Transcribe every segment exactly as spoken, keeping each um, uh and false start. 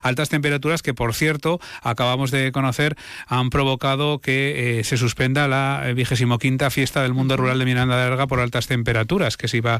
Altas temperaturas que, por cierto, acabamos de conocer, han provocado que eh, se suspenda la vigésimo quinta fiesta del mundo rural de Miranda de Arga por altas temperaturas, que se iba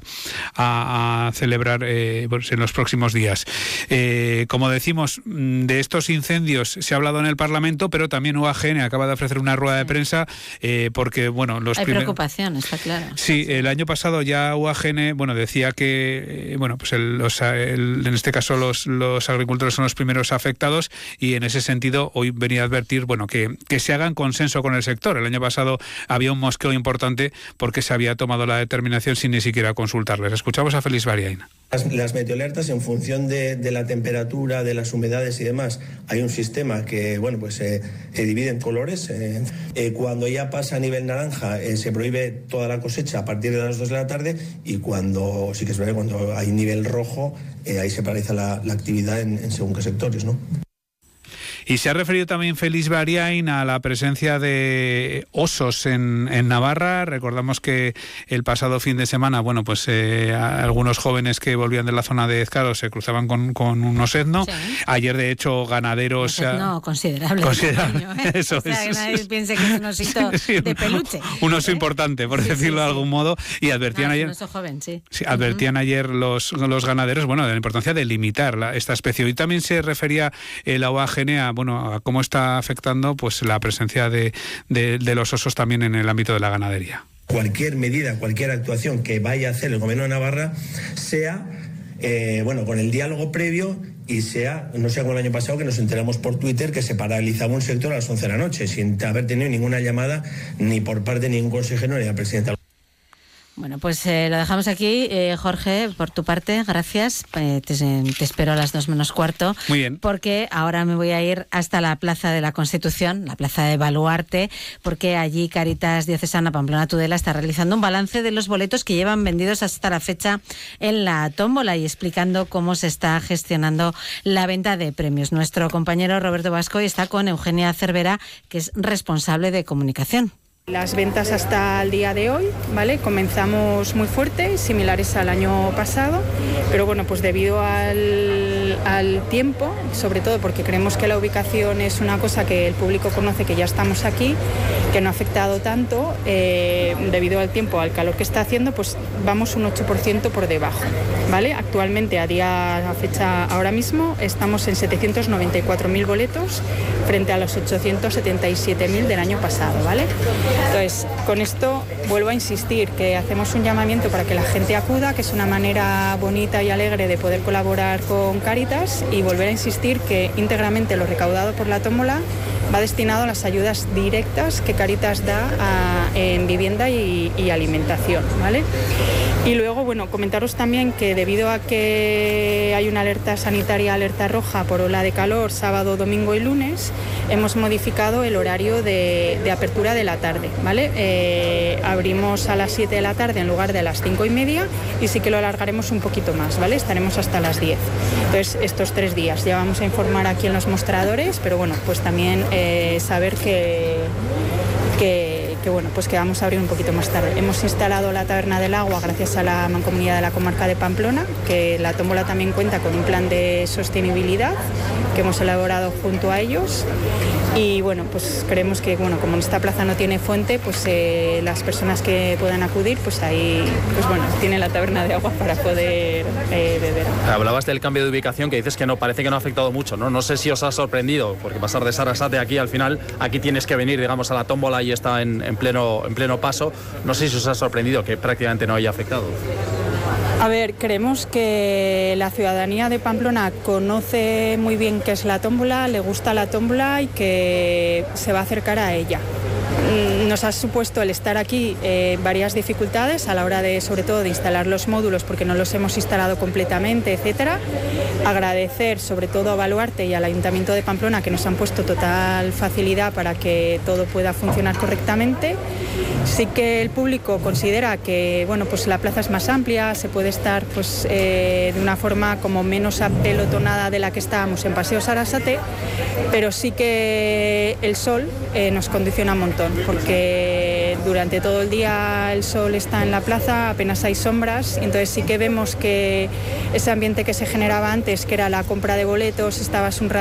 a, a celebrar eh, pues en los próximos días. Eh, como decimos, de estos incendios se ha hablado en el Parlamento, pero también U A G N acaba de ofrecer una rueda de prensa eh, porque, bueno, los Hay primer... preocupación, está claro. Sí, el año pasado ya U A G N, bueno, decía que, eh, bueno, pues el, los, el, en este caso los, los agricultores son los primeros afectados, y en ese sentido hoy venía a advertir, bueno, que, que se haga en consenso con el sector. El año pasado había un mosqueo importante porque se había tomado la determinación sin ni siquiera consultarles. Escuchamos a Félix Bariain. Las, las meteoalertas, en función de, de la temperatura, de las humedades y demás, hay un sistema que, bueno, pues se eh, eh, divide en colores. Eh, eh, cuando ya pasa a nivel naranja, eh, se prohíbe toda la cosecha a partir de las dos de la tarde, y cuando sí que es verdad, cuando hay nivel rojo, eh, ahí se paraliza la, la actividad en, en según qué sectores, ¿no? Y se ha referido también Félix Bariain a la presencia de osos en, en Navarra. Recordamos que el pasado fin de semana, bueno, pues eh, algunos jóvenes que volvían de la zona de Ezcaro se cruzaban con, con un osetno. Sí. Ayer, de hecho, ganaderos... No, considerable. Considerable. Tamaño, ¿eh? Eso o sea, es. que nadie piense que es un osito sí, de peluche. Un oso ¿eh? importante, por sí, decirlo sí, de algún sí. modo. Y advertían no, ayer... Un oso joven, sí. sí advertían uh-huh. ayer los, los ganaderos, bueno, de la importancia de limitar la, esta especie. Y también se refería la U A G N a, bueno, a cómo está afectando pues la presencia de, de, de los osos también en el ámbito de la ganadería. Cualquier medida, cualquier actuación que vaya a hacer el Gobierno de Navarra sea eh, bueno, con el diálogo previo, y sea, no sea como el año pasado, que nos enteramos por Twitter que se paralizaba un sector a las once de la noche sin haber tenido ninguna llamada ni por parte de ningún consejero ni de la presidenta. Bueno, pues eh, lo dejamos aquí. Eh, Jorge, por tu parte, gracias. Eh, te, te espero a las dos menos cuarto. Muy bien. Porque ahora me voy a ir hasta la Plaza de la Constitución, la Plaza de Baluarte, porque allí Cáritas Diocesana Pamplona Tudela está realizando un balance de los boletos que llevan vendidos hasta la fecha en la tómbola y explicando cómo se está gestionando la venta de premios. Nuestro compañero Roberto Vascoy está con Eugenia Cervera, que es responsable de comunicación. Las ventas hasta el día de hoy, ¿vale? Comenzamos muy fuerte, similares al año pasado, pero bueno, pues debido al, al tiempo, sobre todo porque creemos que la ubicación es una cosa que el público conoce, que ya estamos aquí, que no ha afectado tanto, eh, debido al tiempo, al calor que está haciendo, pues vamos un ocho por ciento por debajo, ¿vale? Actualmente, a día, a fecha ahora mismo, estamos en setecientos noventa y cuatro mil boletos frente a los ochocientos setenta y siete mil del año pasado, ¿vale? Entonces, con esto vuelvo a insistir que hacemos un llamamiento para que la gente acuda, que es una manera bonita y alegre de poder colaborar con Cáritas, y volver a insistir que íntegramente lo recaudado por la tómbola va destinado a las ayudas directas que Cáritas da a, en vivienda y, y alimentación, ¿vale? Y luego, bueno, comentaros también que debido a que hay una alerta sanitaria, alerta roja por ola de calor, sábado, domingo y lunes, hemos modificado el horario de, de apertura de la tarde, ¿vale? Eh, abrimos a las siete de la tarde en lugar de a las cinco y media, y sí que lo alargaremos un poquito más, ¿vale? Estaremos hasta las diez. Entonces, estos tres días ya vamos a informar aquí en los mostradores, pero bueno, pues también eh, saber que... que que bueno, pues que vamos a abrir un poquito más tarde. Hemos instalado la Taberna del Agua gracias a la Mancomunidad de la Comarca de Pamplona, que la tómbola también cuenta con un plan de sostenibilidad que hemos elaborado junto a ellos, y bueno, pues creemos que bueno, como esta plaza no tiene fuente, pues eh, las personas que puedan acudir, pues ahí pues bueno, tiene la Taberna de Agua para poder eh, beber. Hablabas del cambio de ubicación, que dices que no, parece que no ha afectado mucho, ¿no? No sé si os ha sorprendido, porque pasar de Sarasate aquí, al final, aquí tienes que venir, digamos, a la tómbola y está en, en pleno en pleno paso. No sé si os ha sorprendido que prácticamente no haya afectado. A ver, creemos que la ciudadanía de Pamplona conoce muy bien qué es la tómbola, le gusta la tómbola y que se va a acercar a ella. Nos ha supuesto el estar aquí eh, varias dificultades a la hora de, sobre todo, de instalar los módulos, porque no los hemos instalado completamente, etcétera. Agradecer sobre todo a Baluarte y al Ayuntamiento de Pamplona, que nos han puesto total facilidad para que todo pueda funcionar correctamente. Sí que el público considera que bueno, pues la plaza es más amplia, se puede estar pues, eh, de una forma como menos apelotonada de la que estábamos en Paseo Sarasate, pero sí que el sol eh, nos condiciona un montón. montón, porque durante todo el día el sol está en la plaza, apenas hay sombras, y entonces sí que vemos que ese ambiente que se generaba antes, que era la compra de boletos, estabas un rato